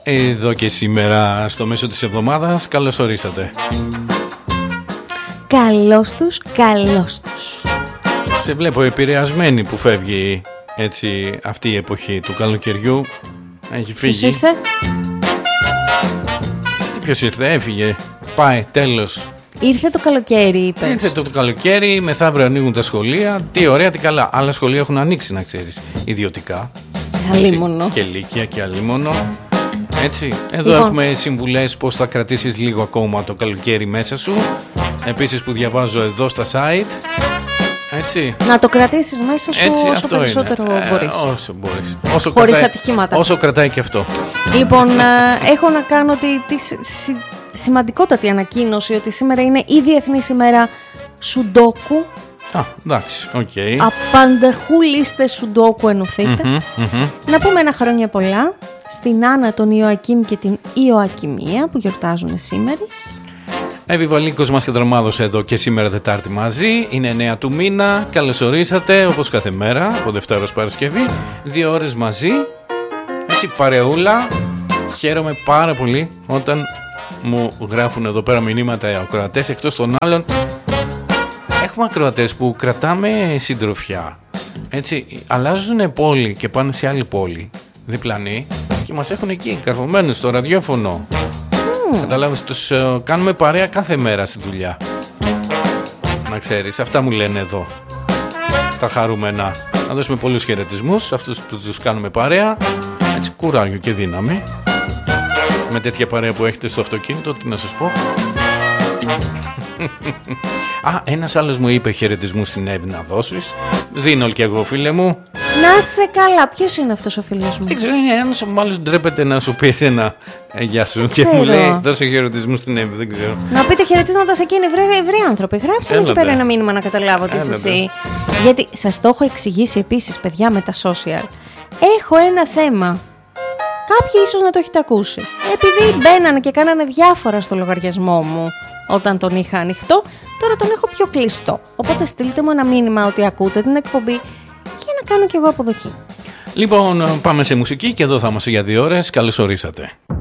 εδώ και σήμερα στο μέσο της εβδομάδας. Καλώς ορίσατε. Καλώς τους, καλώς τους. Σε βλέπω επηρεασμένη που φεύγει έτσι αυτή η εποχή του καλοκαιριού. Έχει φύγει. Ποιος ήρθε? Ποιος ήρθε, έφυγε. Πάει, τέλος. Ήρθε το καλοκαίρι, είπες. Ήρθε το καλοκαίρι, μεθαύριο ανοίγουν τα σχολεία. Τι ωραία, τι καλά. Άλλα σχολεία έχουν ανοίξει, να ξέρεις. Ιδιωτικά. Αλίμονο. Και λύκεια και αλίμονο. Έτσι. Εδώ έχουμε συμβουλές πώς θα κρατήσεις λίγο ακόμα το καλοκαίρι μέσα σου. Επίσης που διαβάζω εδώ στα site. Έτσι. Να το κρατήσεις μέσα σου έτσι, όσο περισσότερο μπορείς. Όσο μπορείς. Χωρίς ατυχήματα. Όσο κρατάει και αυτό. Λοιπόν, έχω να κάνω τη σημαντικότατη ανακοίνωση ότι σήμερα είναι η Διεθνής ημέρα Σουντόκου. Εντάξει, οκ. Απανταχού λίστες Σουντόκου ενωθείτε. Να πούμε ένα χρόνια πολλά στην Άννα, τον Ιωακίμ και την Ιωακιμία που γιορτάζουν σήμερα. Εύη Βαλίκος μας κατραμάδωσε εδώ και σήμερα Τετάρτη μαζί. Είναι 9 του μήνα. Καλώς ορίσατε όπως κάθε μέρα από Δευτέρα ως Παρασκευή. 2 ώρες μαζί. Έτσι παρεούλα. Χαίρομαι πάρα πολύ όταν μου γράφουν εδώ πέρα μηνύματα οι ακροατές. Εκτός των άλλων έχουμε ακροατές που κρατάμε συντροφιά. Έτσι αλλάζουν πόλη και πάνε σε άλλη πόλη διπλανή και μας έχουν εκεί καρφωμένους στο ραδιόφωνο. Καταλάβεις, τους κάνουμε παρέα κάθε μέρα στη δουλειά. Να ξέρεις, αυτά μου λένε εδώ τα χαρούμενα. Να δώσουμε πολλούς χαιρετισμούς σε αυτούς που τους κάνουμε παρέα. Έτσι, κουράγιο και δύναμη. Με τέτοια παρέα που έχετε στο αυτοκίνητο, τι να σας πω. Ένας άλλος μου είπε χαιρετισμούς στην Εύη να δώσεις. Δίνω και εγώ, φίλε μου. Να σε καλά, ποιος είναι αυτός ο φίλος μου? Δεν ξέρω, είναι ένας που μάλλον ντρέπεται να σου πει ένα γεια σου και μου λέει δώσε χαιρετισμούς στην Εύη, δεν ξέρω. Να πείτε χαιρετίσματα σε εκείνη, βρε άνθρωποι. Γράψτε εκεί πέρα ένα μήνυμα να καταλάβω ότι είσαι εσύ. Γιατί σας το έχω εξηγήσει επίσης, παιδιά, με τα social. Έχω ένα θέμα. Κάποιοι ίσως να το έχετε ακούσει. Επειδή μπαίνανε και κάνανε διάφορα στο λογαριασμό μου όταν τον είχα ανοιχτό, τώρα τον έχω πιο κλειστό. Οπότε στείλτε μου ένα μήνυμα ότι ακούτε την εκπομπή και να κάνω κι εγώ αποδοχή. Λοιπόν, πάμε σε μουσική και εδώ θα είμαστε για 2 ώρες. Καλώς ορίσατε.